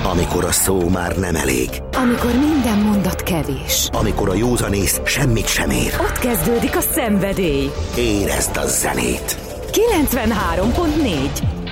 Amikor a szó már nem elég. Amikor minden mondat kevés. Amikor a józanész semmit sem ér. Ott kezdődik a szenvedély. Érezd a zenét! 93.4